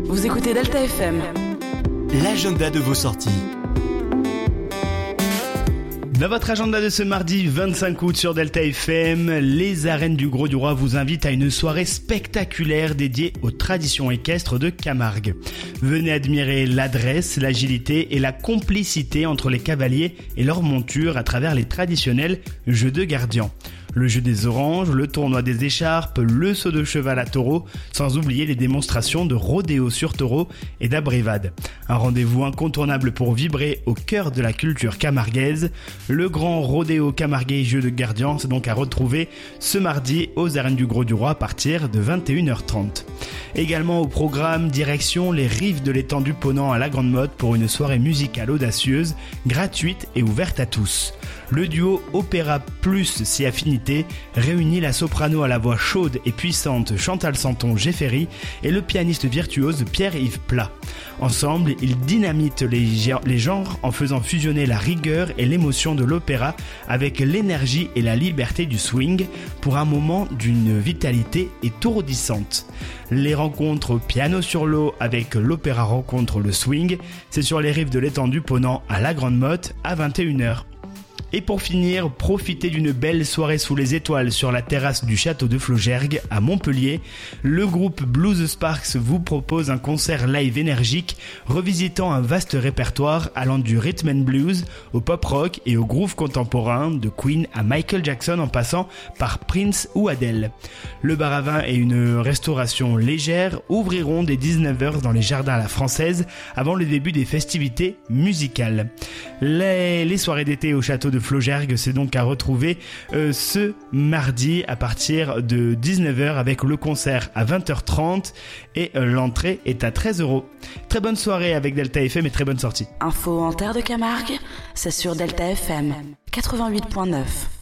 Vous écoutez Delta FM. L'agenda de vos sorties. Dans votre agenda de ce mardi 25 août sur Delta FM, les arènes du Grau-du-Roi vous invitent à une soirée spectaculaire dédiée aux traditions équestres de Camargue. Venez admirer l'adresse, l'agilité et la complicité entre les cavaliers et leurs montures à travers les traditionnels jeux de gardiens. Le jeu des oranges, le tournoi des écharpes, le saut de cheval à taureau, sans oublier les démonstrations de rodéo sur taureau et d'abrivade. Un rendez-vous incontournable pour vibrer au cœur de la culture camarguaise. Le grand rodéo camarguais jeu de gardien, c'est donc à retrouver ce mardi aux arènes du Grau-du-Roi à partir de 21h30. Également au programme, direction les rives de l'étang du Ponant à la Grande Motte pour une soirée musicale audacieuse, gratuite et ouverte à tous. Le duo Opéra Plus Si Affinité réunit la soprano à la voix chaude et puissante Chantal Santon-Géfféry et le pianiste virtuose Pierre-Yves Plat. Ensemble, ils dynamitent les genres en faisant fusionner la rigueur et l'émotion de l'opéra avec l'énergie et la liberté du swing pour un moment d'une vitalité étourdissante. Les rencontres piano sur l'eau avec l'opéra rencontre le swing, c'est sur les rives de l'étang du Ponant à la Grande Motte à 21h. Et pour finir, profitez d'une belle soirée sous les étoiles sur la terrasse du château de Flaugergue à Montpellier. Le groupe Blues Sparks vous propose un concert live énergique revisitant un vaste répertoire allant du rhythm and blues au pop rock et au groove contemporain de Queen à Michael Jackson en passant par Prince ou Adele. Le bar à vin et une restauration légère ouvriront dès 19h dans les jardins à la française avant le début des festivités musicales. Les soirées d'été au château de Flaugergue, c'est donc à retrouver ce mardi à partir de 19h avec le concert à 20h30 et l'entrée est à 13€. Très bonne soirée avec Delta FM et très bonne sortie. Info en terre de Camargue, c'est sur Delta FM 88.9.